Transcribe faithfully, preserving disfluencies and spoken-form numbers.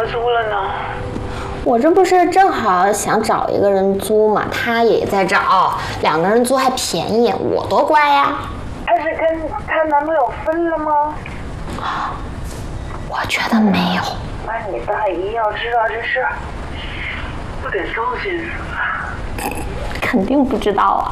合租了呢？ 我这不是正好想找一个人租嘛，他也在找，两个人租还便宜，我多乖呀！ 她是跟她男朋友分了吗？ 我觉得没有。 那你大姨要知道这事，不得糟心死了。 肯定不知道啊。